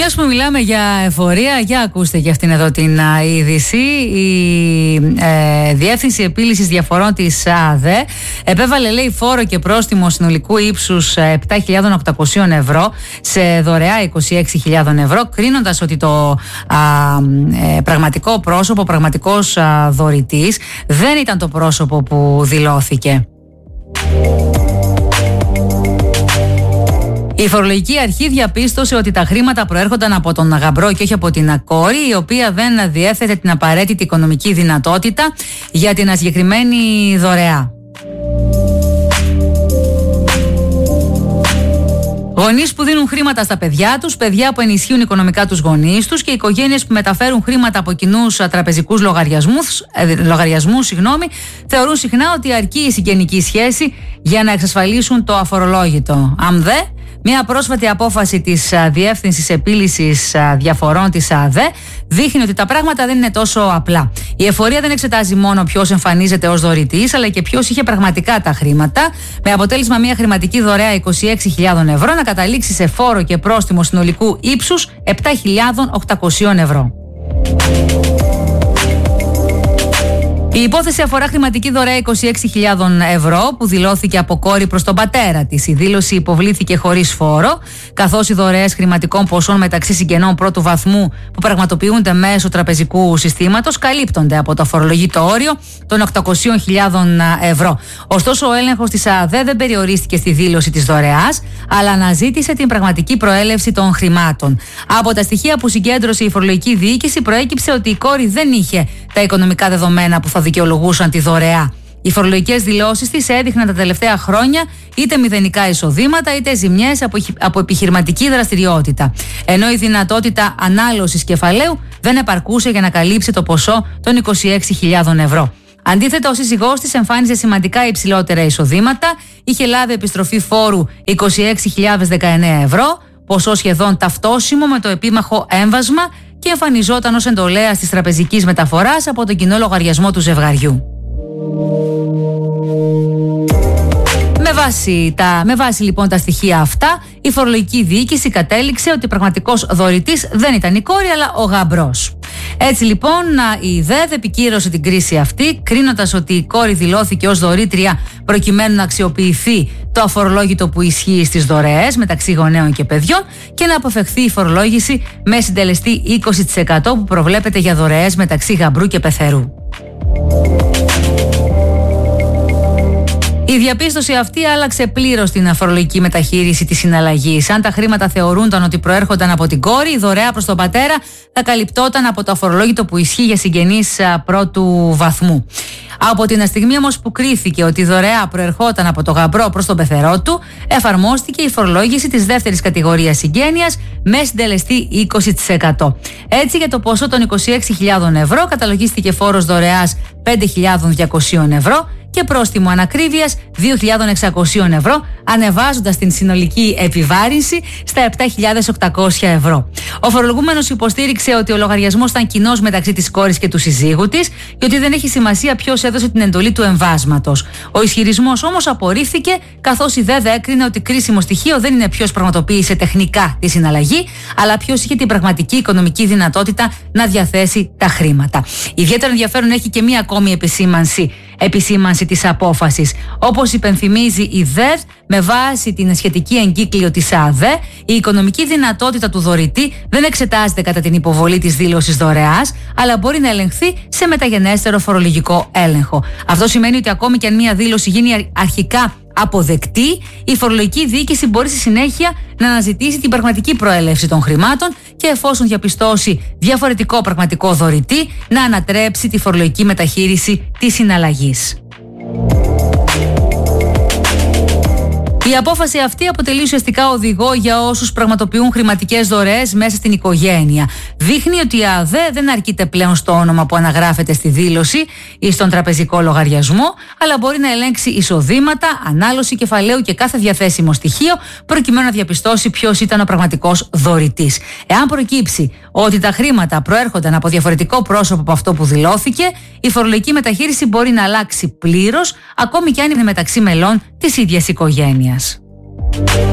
Μιας που μιλάμε για εφορία, για ακούστε και αυτήν εδώ την είδηση. Η Διεύθυνση Επίλυσης Διαφορών της ΑΔΕ επέβαλε, λέει, φόρο και πρόστιμο συνολικού ύψους 7.800 ευρώ σε δωρεά 26.000 ευρώ, κρίνοντας ότι το πραγματικό πρόσωπο, πραγματικός δωρητής δεν ήταν το πρόσωπο που δηλώθηκε. Η φορολογική αρχή διαπίστωσε ότι τα χρήματα προέρχονταν από τον γαμπρό και όχι από την κόρη, η οποία δεν διέθετε την απαραίτητη οικονομική δυνατότητα για την συγκεκριμένη δωρεά. Γονείς που δίνουν χρήματα στα παιδιά τους, παιδιά που ενισχύουν οικονομικά τους γονείς τους και οικογένειες που μεταφέρουν χρήματα από κοινούς τραπεζικούς λογαριασμούς, θεωρούν συχνά ότι αρκεί η συγγενική σχέση για να εξασφαλίσουν το αφορολόγητο. Αμδε, μια πρόσφατη απόφαση της Διεύθυνσης Επίλυσης Διαφορών της ΑΔΕ δείχνει ότι τα πράγματα δεν είναι τόσο απλά. Η εφορία δεν εξετάζει μόνο ποιος εμφανίζεται ως δωρητής, αλλά και ποιος είχε πραγματικά τα χρήματα, με αποτέλεσμα μια χρηματική δωρεά 26.000 ευρώ να καταλήξει σε φόρο και πρόστιμο συνολικού ύψους 7.800 ευρώ. Η υπόθεση αφορά χρηματική δωρεά 26.000 ευρώ που δηλώθηκε από κόρη προς τον πατέρα της. Η δήλωση υποβλήθηκε χωρίς φόρο, καθώς οι δωρεές χρηματικών ποσών μεταξύ συγγενών πρώτου βαθμού που πραγματοποιούνται μέσω τραπεζικού συστήματος καλύπτονται από το φορολογητό όριο των 800.000 ευρώ. Ωστόσο, ο έλεγχος της ΑΔΕ δεν περιορίστηκε στη δήλωση της δωρεάς, αλλά αναζήτησε την πραγματική προέλευση των χρημάτων. Από τα στοιχεία που συγκέντρωσε η φορολογική διοίκηση, προέκυψε ότι η κόρη δεν είχε τα οικονομικά δεδομένα που θα δικαιολογούσαν τη δωρεά. Οι φορολογικές δηλώσεις της έδειχναν τα τελευταία χρόνια είτε μηδενικά εισοδήματα είτε ζημιές από επιχειρηματική δραστηριότητα. Ενώ η δυνατότητα ανάλωσης κεφαλαίου δεν επαρκούσε για να καλύψει το ποσό των 26.000 ευρώ. Αντίθετα, ο σύζυγός της εμφάνιζε σημαντικά υψηλότερα εισοδήματα, είχε λάβει επιστροφή φόρου 26.019 ευρώ, ποσό σχεδόν ταυτόσιμο με το επίμαχο έμβασμα, και εμφανιζόταν ως εντολέας της τραπεζικής μεταφοράς από τον κοινό λογαριασμό του ζευγαριού. Με βάση λοιπόν τα στοιχεία αυτά, η φορολογική διοίκηση κατέληξε ότι πραγματικός δωρητής δεν ήταν η κόρη αλλά ο γαμπρός. Έτσι λοιπόν η ΔΕΔ επικύρωσε την κρίση αυτή, κρίνοντας ότι η κόρη δηλώθηκε ως δωρήτρια προκειμένου να αξιοποιηθεί το αφορολόγητο που ισχύει στις δωρεές μεταξύ γονέων και παιδιών και να αποφευχθεί η φορολόγηση με συντελεστή 20% που προβλέπεται για δωρεές μεταξύ γαμπρού και πεθερού. Η διαπίστωση αυτή άλλαξε πλήρως την φορολογική μεταχείριση της συναλλαγής. Αν τα χρήματα θεωρούνταν ότι προέρχονταν από την κόρη, η δωρεά προς τον πατέρα θα καλυπτόταν από το αφορολόγητο που ισχύει για συγγενείς πρώτου βαθμού. Από την στιγμή όμως που κρίθηκε ότι η δωρεά προερχόταν από το γαμπρό προς τον πεθερό του, εφαρμόστηκε η φορολόγηση της δεύτερης κατηγορίας συγγένειας με συντελεστή 20%. Έτσι, για το ποσό των 26.000 ευρώ καταλογίστηκε φόρος δωρεάς 5.200 ευρώ και πρόστιμο ανακρίβειας 2.600 ευρώ, ανεβάζοντας την συνολική επιβάρυνση στα 7.800 ευρώ. Ο φορολογούμενος υποστήριξε ότι ο λογαριασμός ήταν κοινός μεταξύ της κόρης και του συζύγου της και ότι δεν έχει σημασία ποιος έδωσε την εντολή του εμβάσματος. Ο ισχυρισμός όμως απορρίφθηκε, καθώς η ΔΕΔ έκρινε ότι κρίσιμο στοιχείο δεν είναι ποιος πραγματοποίησε τεχνικά τη συναλλαγή, αλλά ποιος είχε την πραγματική οικονομική δυνατότητα να διαθέσει τα χρήματα. Ιδιαίτερο ενδιαφέρον έχει και μία ακόμη επισήμανση της απόφασης. Όπως υπενθυμίζει η ΔΕΔ, με βάση την σχετική εγκύκλιο της ΑΔΕ, η οικονομική δυνατότητα του δωρητή δεν εξετάζεται κατά την υποβολή της δήλωσης δωρεάς, αλλά μπορεί να ελεγχθεί σε μεταγενέστερο φορολογικό έλεγχο. Αυτό σημαίνει ότι ακόμη και αν μία δήλωση γίνει αρχικά αποδεκτή, η φορολογική διοίκηση μπορεί στη συνέχεια να αναζητήσει την πραγματική προέλευση των χρημάτων και, εφόσον διαπιστώσει διαφορετικό πραγματικό δωρητή, να ανατρέψει τη φορολογική μεταχείριση της συναλλαγής. Η απόφαση αυτή αποτελεί ουσιαστικά οδηγό για όσους πραγματοποιούν χρηματικές δωρεές μέσα στην οικογένεια. Δείχνει ότι η ΑΔΕ δεν αρκείται πλέον στο όνομα που αναγράφεται στη δήλωση ή στον τραπεζικό λογαριασμό, αλλά μπορεί να ελέγξει εισοδήματα, ανάλωση κεφαλαίου και κάθε διαθέσιμο στοιχείο, προκειμένου να διαπιστώσει ποιος ήταν ο πραγματικός δωρητής. Εάν προκύψει ότι τα χρήματα προέρχονταν από διαφορετικό πρόσωπο από αυτό που δηλώθηκε, η φορολογική μεταχείριση μπορεί να αλλάξει πλήρως, ακόμη και αν είναι μεταξύ μελών της ίδιας οικογένειας.